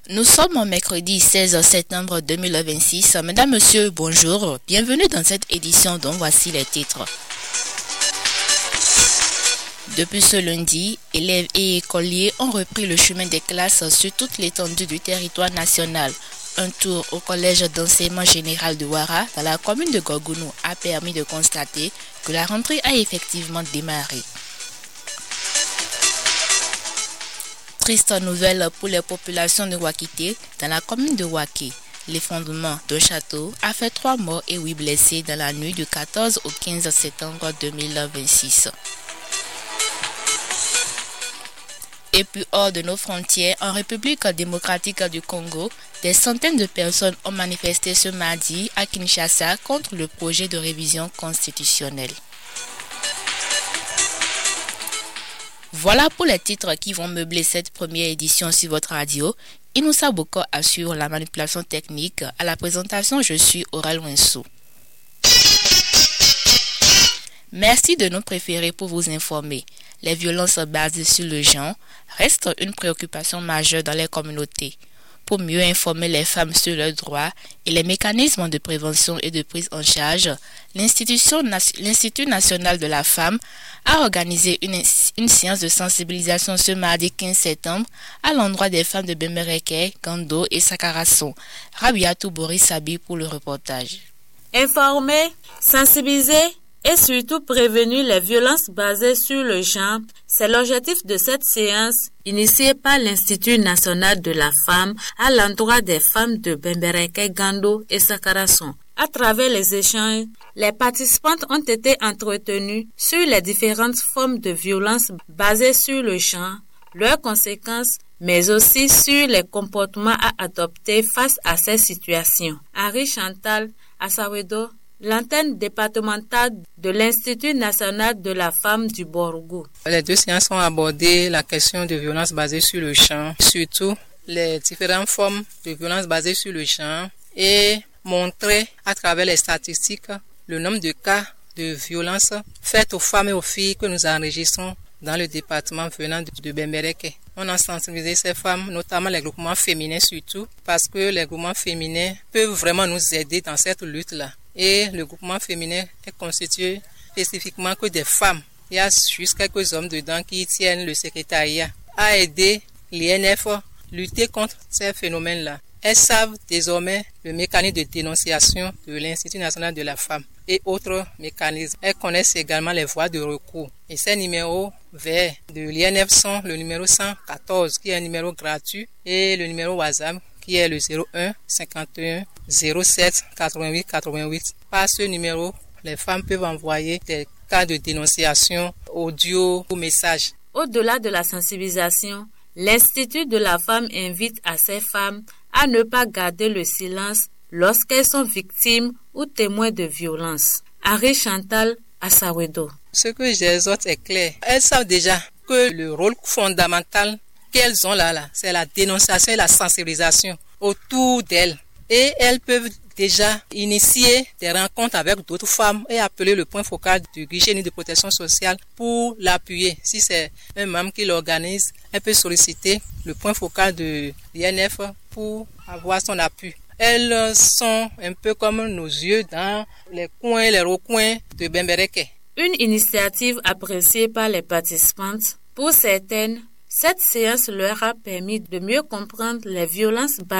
Nous sommes au mercredi 16 septembre 2026. Mesdames, Messieurs, bonjour. Bienvenue dans cette édition dont voici les titres. Depuis ce lundi, élèves et écoliers ont repris le chemin des classes sur toute l'étendue du territoire national. Un tour au collège d'enseignement général de Ouara, dans la commune de Gorgounou, a permis de constater que la rentrée a effectivement démarré. Triste nouvelle pour les populations de Ouakité, dans la commune de Ouaké. L'effondrement d'un château a fait 3 morts et 8 blessés dans la nuit du 14 au 15 septembre 2026. Et puis hors de nos frontières, en République démocratique du Congo, des centaines de personnes ont manifesté ce mardi à Kinshasa contre le projet de révision constitutionnelle. Voilà pour les titres qui vont meubler cette première édition sur votre radio. Inoussa Boko assure la manipulation technique. À la présentation, je suis Aurel Winsou. Merci de nous préférer pour vous informer. Les violences basées sur le genre restent une préoccupation majeure dans les communautés. Pour mieux informer les femmes sur leurs droits et les mécanismes de prévention et de prise en charge, l'Institut national de la femme a organisé une séance de sensibilisation ce mardi 15 septembre à l'endroit des femmes de Bembereke, Gando et Sakarason. Rabiatou Boris Sabi pour le reportage. Informer, sensibiliser et surtout prévenir les violences basées sur le genre, c'est l'objectif de cette séance initiée par l'Institut national de la femme à l'endroit des femmes de Bembereke, Gando et Sakarason. À travers les échanges, les participantes ont été entretenues sur les différentes formes de violences basées sur le genre, leurs conséquences, mais aussi sur les comportements à adopter face à ces situations. Henri Chantal Assawedo, l'antenne départementale de l'Institut national de la femme du Borgou. Les deux séances ont abordé la question de violence basée sur le genre, surtout les différentes formes de violence basée sur le genre et montrer à travers les statistiques le nombre de cas de violence faites aux femmes et aux filles que nous enregistrons dans le département venant de Bembereke. On a sensibilisé ces femmes, notamment les groupements féminins surtout, parce que les groupements féminins peuvent vraiment nous aider dans cette lutte-là. Et le groupement féminin est constitué spécifiquement que des femmes. Il y a juste quelques hommes dedans qui tiennent le secrétariat à aider l'INF à lutter contre ces phénomènes-là. Elles savent désormais le mécanisme de dénonciation de l'Institut national de la femme et autres mécanismes. Elles connaissent également les voies de recours. Et ces numéros verts de l'INF sont le numéro 114 qui est un numéro gratuit et le numéro WhatsApp qui est le 01 51 07 88 88. Par ce numéro, les femmes peuvent envoyer des cas de dénonciation audio ou message. Au-delà de la sensibilisation, l'Institut de la femme invite à ces femmes à ne pas garder le silence lorsqu'elles sont victimes ou témoins de violences. Henri Chantal Assawedo. Ce que j'exhorte est clair. Elles savent déjà que le rôle fondamental qu'elles ont là, c'est la dénonciation et la sensibilisation autour d'elles. Et elles peuvent déjà initier des rencontres avec d'autres femmes et appeler le point focal du guichet de protection sociale pour l'appuyer. Si c'est un membre qui l'organise, elle peut solliciter le point focal de l'INF pour avoir son appui. Elles sont un peu comme nos yeux dans les coins, les recoins de Bembereke. Une initiative appréciée par les participantes. Pour certaines, cette séance leur a permis de mieux comprendre les violences basées